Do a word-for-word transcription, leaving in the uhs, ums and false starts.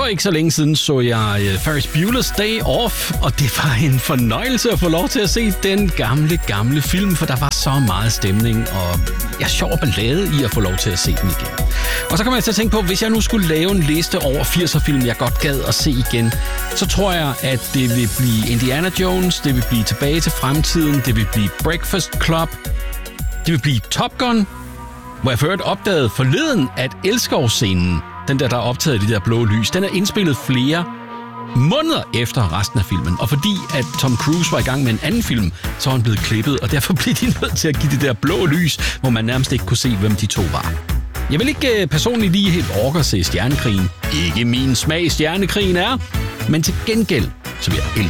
For ikke så længe siden så jeg Ferris Bueller's Day Off, og det var en fornøjelse at få lov til at se den gamle, gamle film, for der var så meget stemning, og jeg sjov ballade i at få lov til at se den igen. Og så kommer jeg til at tænke på, hvis jeg nu skulle lave en liste over firser-film, jeg godt gad at se igen, så tror jeg, at det vil blive Indiana Jones, det vil blive Tilbage til fremtiden, det vil blive Breakfast Club, det vil blive Top Gun, hvor jeg ført opdagede forleden, at elskovsscenen, den der, der er optaget i de der blå lys, den er indspillet flere måneder efter resten af filmen. Og fordi at Tom Cruise var i gang med en anden film, så var han blevet klippet, og derfor blev de nødt til at give det der blå lys, hvor man nærmest ikke kunne se, hvem de to var. Jeg vil ikke personligt lige helt orke at se Stjernekrigen. Ikke min smag, Stjernekrigen er. Men til gengæld, så vil jeg